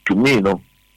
to me, no,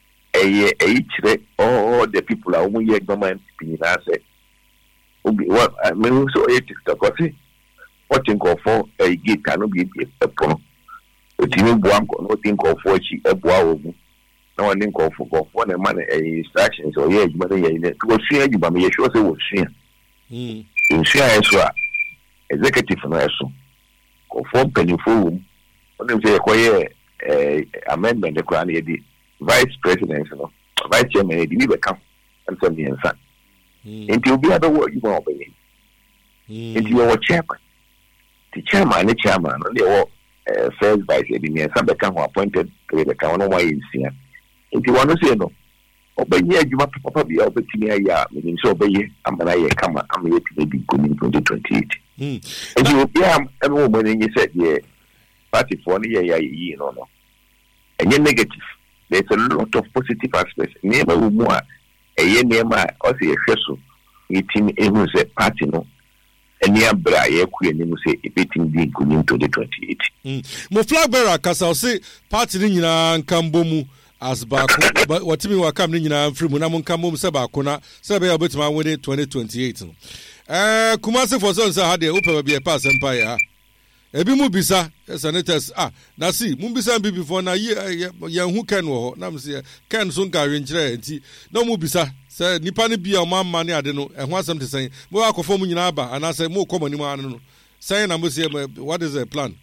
all the people are only government being answered. What I mean, so it is the coffee. What think of for a gate cannot be a pro. But you no think of for she a bow. No one think of for one a man instructions or yes, but it was share you, but me sure say was share. In share as well. Executive no so. For penny fool. What them say acquire amendment the crown the vice president, no vice chairman, the leader come and send me and son. Into you be other word you want to into your chairman. The chairman, and the first vice president, some become appointed to the county why is here. If you want to say no, obey you must probably over to me, meaning so obey, I'm going to come, I'm here to maybe go in 2028. And you will be a woman, and you said, yeah, party for the year, you know, and you're negative. There's a lot of positive aspects. Never more a year near my also a vessel, eating a party no. And near Bray, Queen, say, a beating the Kunin to the 28. Mo flag bearer, Castle say, party in Kambomu as back, but what to me were coming in from Munamon Kamum Sabakuna, Sabia Bitman winning 2028. Kumasi for sons had the open be a pass empire. Ebi mubisa senators na see mubisa bi before na ye who can wo na me say can so nka nkyere nti na mubisa say nipa ne bia o mamma ne ade no ehho asem te sen mo akofo mu nyina aba ana say mo komani mu anu no say na mo say what is the plan?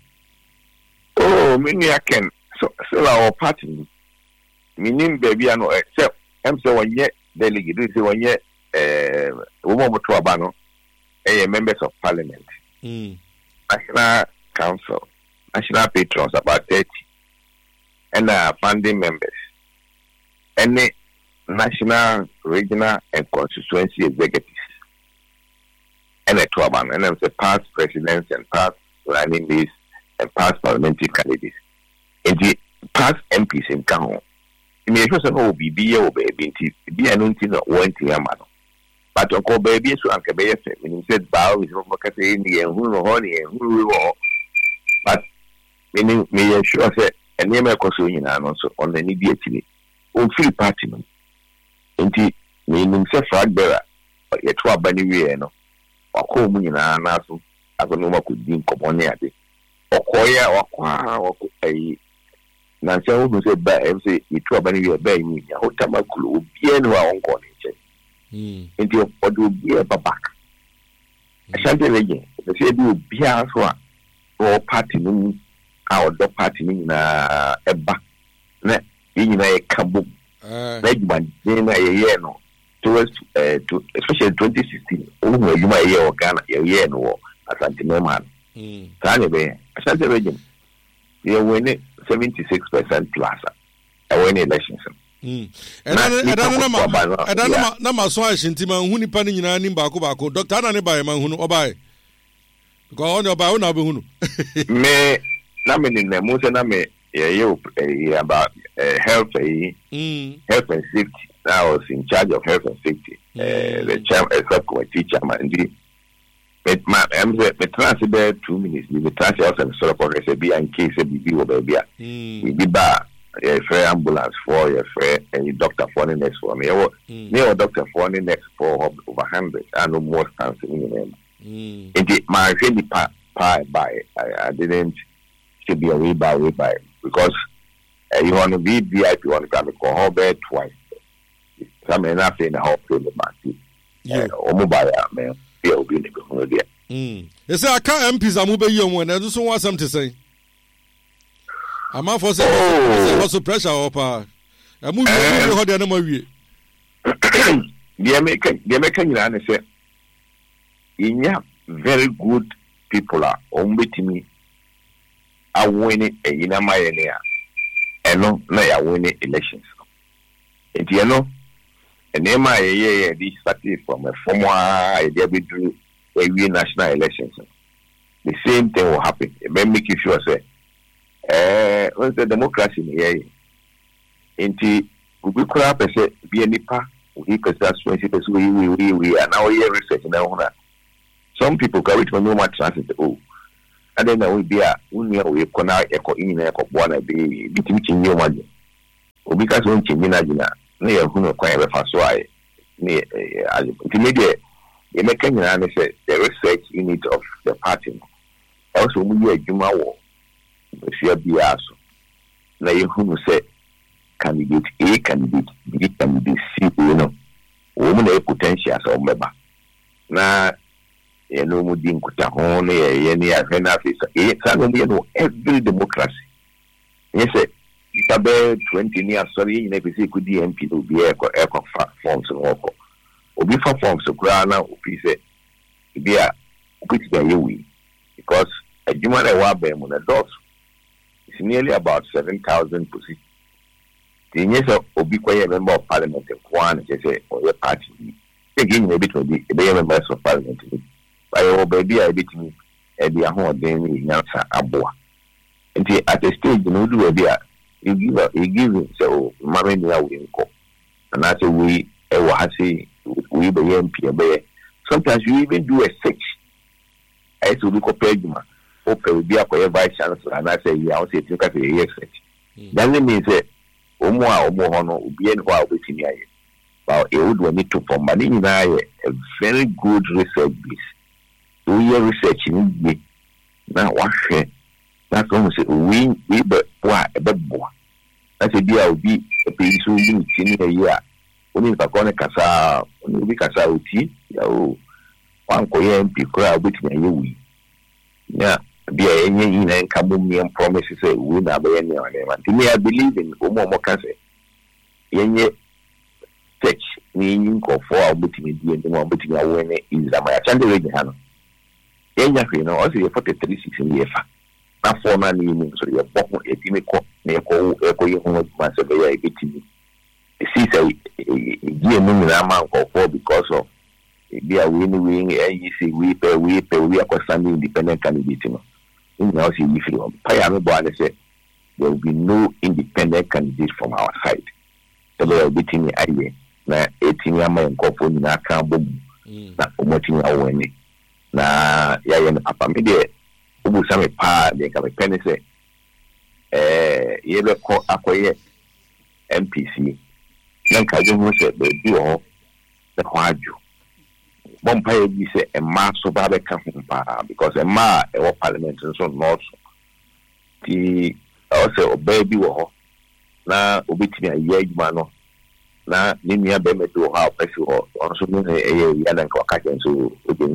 Oh, me I can so our party meaning baby ano except am say one year delegate say one year wo mo to aba no members of parliament. National Council, national patrons about 30, and funding members, and national, regional, and constituency executives, and a 12 and then the past presidents and past running lists and past parliamentary candidates, and the past MPs in Kahon. You may also know be or baby, be announcing one thing, but Uncle Baby, so Uncle Baby, when he said, Bow is over in the and who honey and who will. But meaning, may I sure say, a name of Cosuin and also on the immediately. Free party, indeed, meaning self flag bearer, but yet 12 banny no, or call me in an answer, as a normal could be commonly, or Koya or a Nancy who said, by say, you 12 banny bay me, a hotel could be anywhere on calling. Into your body will be a back. I shan't tell again. The say do be as one or party moon, our dog party in a back. In a kaboom. Legman, in a year no. Towards especially 2016, over you might hear Ghana a year no as anti-norman. Anyway, I shan't tell again. You win it 76% plus. I win elections. I don't know so I shan't man who nipping in an imbako, Doctor Ananiba, man who buy. Go on your bow now. May nominate the most about health and safety. I was in charge of health and safety. The chairman, subcommittee chairman, the transfer 2 minutes. The transfer and sort of progress be in case a BB or baby. We be back. A fair ambulance for your friend and your doctor for the next for me. Your doctor for the next for over 100 and no more stands in the name. Indeed, my really by I didn't should be a way by because you want to be VIP, you want to come and call her bed twice. Some enough in the whole field of market. Yeah, or mobile man, you'll be in the good. You say I can't MPs, I'm moving you when I just want something to say. I'm out for saying also pressure up. I'm moving how the animal. The American say, in very good people are only to me. I win it in a millionaire. And no, I win it elections. And you know, and MIA, this party from a former idea we do a national elections. The same thing will happen. It may make you sure, say, what's the democracy here? Inti we could have say be any pa we because that's 20% we are now here research now. Some people go with no much transit. Oh, and then we be a we connect eco in eco one be between you money. obi ka so nche nyina gina na ye hu no kwan be fa so ai ne intermediate ye make nyina ne say the research unit of the party also mu ye adwuma wo sia bia so na ye hu no say candidate A, candidate B, candidate C, you know, woman a potential so member. Na you know, Mudin Kutahon, any every democracy. Yes, it's about 20 years, sorry, you never see could DMP to be air forms and walk. Or before forms of Grana, Opise, be a quick day, because a human away on a dot is nearly about 7,000 positions. The yes of Obiquay member of parliament and one say or your party. Again, maybe to be members of parliament. By your baby, I beat me at the home daily Nasa Abua. And at a stage, no do a beer. You give so Marina will go. And I say we say we be MP. Sometimes you even do a search. I to look up Pegma. Okay, be a vice chancellor, and I say, yeah, I'll say, look at the search. That means that. Omo hono obi en kwa obetimi aye ba e would need to form money na a very good research base so your research ni na wa hwe na so say we be wa e be bo na say dia obi e pe so ni tini aye a oni ka ko ne kasa oni obi kasa oti ya o wan ko ye mp kra obetimi aye wi na be any in Kabum promises we na be any on me I believe in Omo Kase yenye tech ni nko for obutimi die ndi mo obutimi awene izama ya chande we hano yenya fe no o se 43 yefa na for na ni ni so ye bokko etimi ko na ko ye hono ma se be ya etimi see say die no na ma nko for because of be a win we pay we are standing independent candidate no now see if you say there will be no independent candidate from our side. The way of beating the idea, na 18 year man go na can boom, na promoting our winning. Na ya papa me de ubu same pa de ka penny say ye be ko akoye MPC. Nan ka je ho say be bi o the kwaju. Bompire be say a mass of other company because a ma a parliament and so not the also baby war na obitimi a year man na nimia be me do how person also no e ya na kwa ka so obi